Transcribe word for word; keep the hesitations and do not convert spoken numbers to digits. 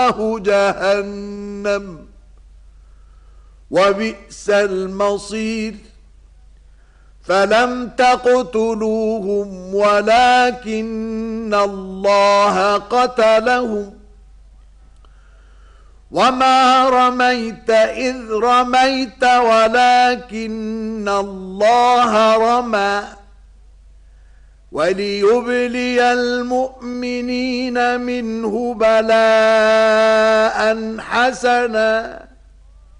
ومأواه جهنم وبئس المصير فلم تقتلوهم ولكن الله قتلهم وما رميت إذ رميت ولكن الله رمى وليبلي المؤمنين منه بلاء حسنا